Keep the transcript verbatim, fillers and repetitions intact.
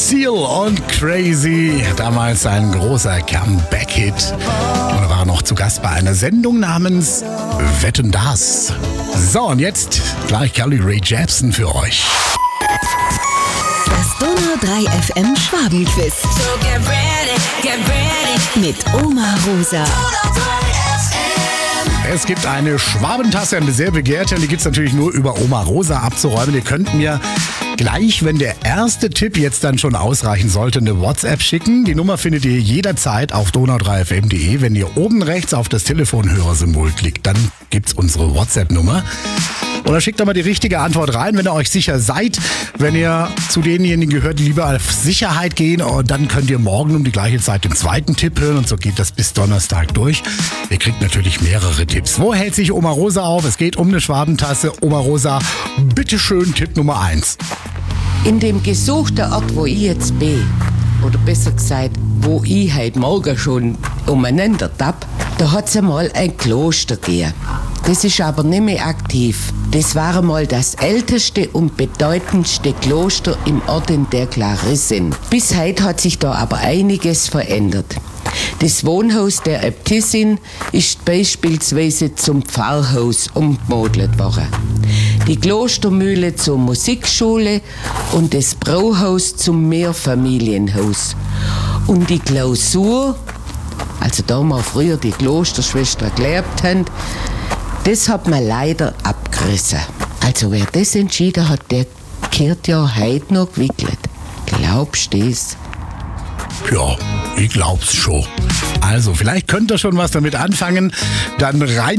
Seal und Crazy. Damals ein großer Comeback-Hit. Und er war noch zu Gast bei einer Sendung namens Wetten, das. So, und jetzt gleich Carly Rae Jepsen für euch. Das Donau drei F M Schwabenquiz. So get ready, get ready. Mit Oma Rosa. Es gibt eine Schwabentasse, eine sehr begehrte, und die gibt es natürlich nur über Oma Rosa abzuräumen. Ihr könnt mir gleich, wenn der erste Tipp jetzt dann schon ausreichen sollte, eine WhatsApp schicken. Die Nummer findet ihr jederzeit auf donau drei f m punkt de. Wenn ihr oben rechts auf das Telefonhörersymbol klickt, dann gibt's unsere WhatsApp-Nummer. Oder schickt doch mal die richtige Antwort rein, wenn ihr euch sicher seid. Wenn ihr zu denjenigen gehört, die lieber auf Sicherheit gehen, dann könnt ihr morgen um die gleiche Zeit den zweiten Tipp hören, und so geht das bis Donnerstag durch. Ihr kriegt natürlich mehrere Tipps. Wo hält sich Oma Rosa auf? Es geht um eine Schwabentasse. Oma Rosa, bitteschön, Tipp Nummer eins. In dem gesuchten Ort, wo ich jetzt bin, oder besser gesagt, wo ich heute Morgen schon umeinander tapp, da hat es einmal ein Kloster gegeben. Das ist aber nicht mehr aktiv. Das war einmal das älteste und bedeutendste Kloster im Orden der Klarissen. Bis heute hat sich da aber einiges verändert. Das Wohnhaus der Äbtissin ist beispielsweise zum Pfarrhaus umgemodelt worden. Die Klostermühle zur Musikschule und das Brauhaus zum Mehrfamilienhaus. Und die Klausur, also da wir früher die Klosterschwestern gelebt haben, das hat man leider abgerissen. Also wer das entschieden hat, der kehrt ja heute noch gewickelt. Glaubst du das? Ja, ich glaub's schon. Also, vielleicht könnt ihr schon was damit anfangen. Dann rein